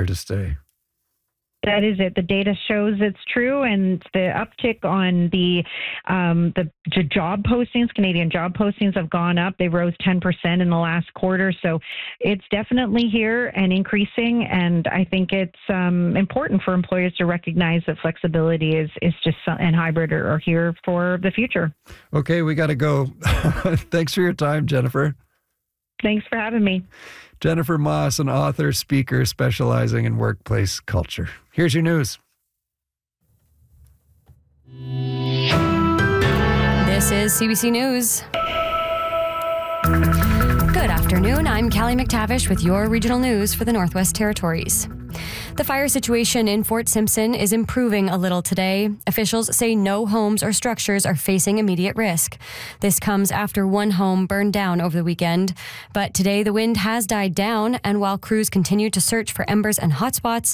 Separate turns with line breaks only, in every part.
to stay.
That is it. The data shows it's true, and the uptick on the job postings, Canadian job postings, have gone up. They rose 10% in the last quarter, so it's definitely here and increasing. And I think it's important for employers to recognize that flexibility is just and hybrid are here for the future.
Okay, we got to go. Thanks for your time, Jennifer.
Thanks for having me.
Jennifer Moss, an author, speaker specializing in workplace culture. Here's your news.
This is CBC News. Good afternoon. I'm Callie McTavish with your regional news for the Northwest Territories. The fire situation in Fort Simpson is improving a little today. Officials say no homes or structures are facing immediate risk. This comes after one home burned down over the weekend. But today the wind has died down, and while crews continue to search for embers and hotspots,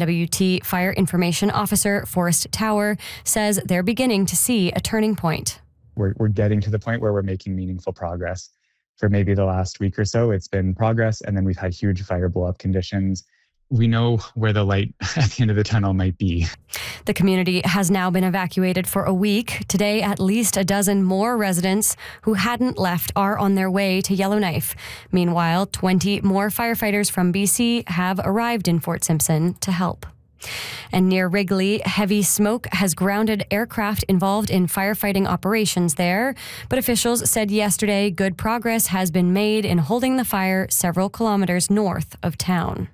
NWT Fire Information Officer Forrest Tower says they're beginning to see a turning point.
We're getting to the point where we're making meaningful progress. For maybe the last week or so, it's been progress, and then we've had huge fire blow-up conditions. We know where the light at the end of the tunnel might be.
The community has now been evacuated for a week. Today, at least a dozen more residents who hadn't left are on their way to Yellowknife. Meanwhile, 20 more firefighters from BC have arrived in Fort Simpson to help. And near Wrigley, heavy smoke has grounded aircraft involved in firefighting operations there. But officials said yesterday good progress has been made in holding the fire several kilometers north of town.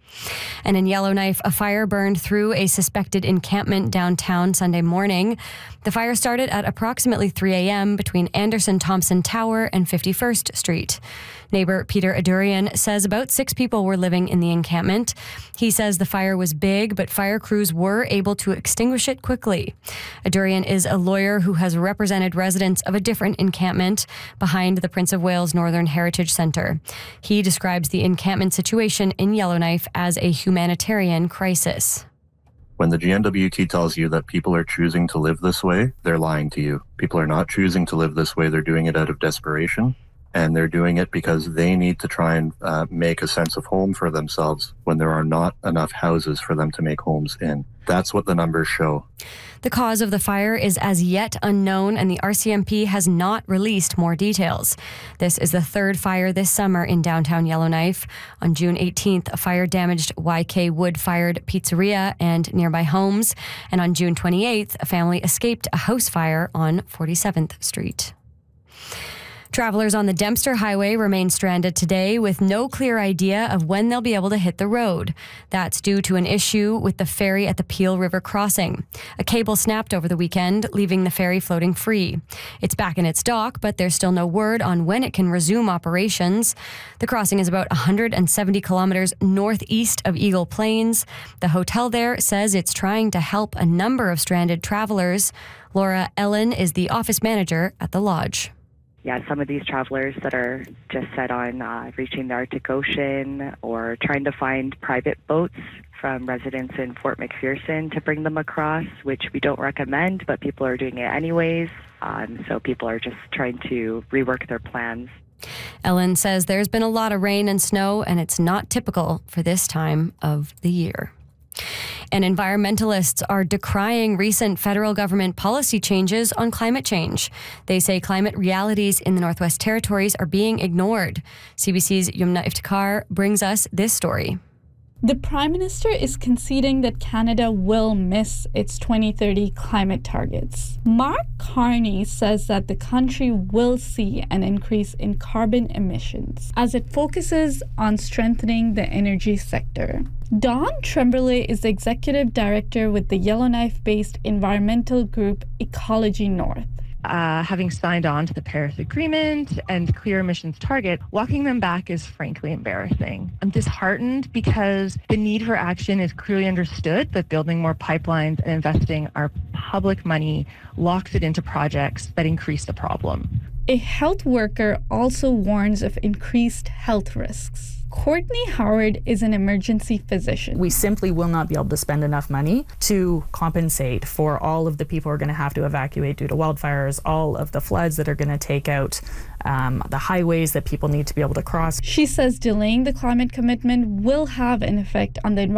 And in Yellowknife, a fire burned through a suspected encampment downtown Sunday morning. The fire started at approximately 3 a.m. between Anderson-Thompson Tower and 51st Street. Neighbor Peter Adurian says about 6 people were living in the encampment. He says the fire was big, but fire crews were able to extinguish it quickly. Adurian is a lawyer who has represented residents of a different encampment behind the Prince of Wales Northern Heritage Centre. He describes the encampment situation in Yellowknife as a humanitarian crisis.
When the GNWT tells you that people are choosing to live this way, they're lying to you. People are not choosing to live this way. They're doing it out of desperation. And they're doing it because they need to try and make a sense of home for themselves when there are not enough houses for them to make homes in. That's what the numbers show.
The cause of the fire is as yet unknown, and the RCMP has not released more details. This is the third fire this summer in downtown Yellowknife. On June 18th, a fire damaged YK wood-fired pizzeria and nearby homes. And on June 28th, a family escaped a house fire on 47th Street. Travelers on the Dempster Highway remain stranded today with no clear idea of when they'll be able to hit the road. That's due to an issue with the ferry at the Peel River crossing. A cable snapped over the weekend, leaving the ferry floating free. It's back in its dock, but there's still no word on when it can resume operations. The crossing is about 170 kilometers northeast of Eagle Plains. The hotel there says it's trying to help a number of stranded travelers. Laura Ellen is the office manager at the lodge.
Yeah, some of these travelers that are just set on reaching the Arctic Ocean or trying to find private boats from residents in Fort McPherson to bring them across, which we don't recommend, but people are doing it anyways. So people are just trying to rework their plans.
Ellen says there's been a lot of rain and snow, and it's not typical for this time of the year. And environmentalists are decrying recent federal government policy changes on climate change. They say climate realities in the Northwest Territories are being ignored. CBC's Yumna Iftikhar brings us this story.
The Prime Minister is conceding that Canada will miss its 2030 climate targets. Mark Carney says that the country will see an increase in carbon emissions as it focuses on strengthening the energy sector. Don Tremblay is the executive director with the Yellowknife-based environmental group Ecology North.
Having signed on to the Paris Agreement and clear emissions target, walking them back is frankly embarrassing. I'm disheartened because the need for action is clearly understood, but building more pipelines and investing our public money locks it into projects that increase the problem.
A health worker also warns of increased health risks. Courtney Howard is an emergency physician.
We simply will not be able to spend enough money to compensate for all of the people who are going to have to evacuate due to wildfires, all of the floods that are going to take out the highways that people need to be able to cross.
She says delaying the climate commitment will have an effect on the environment.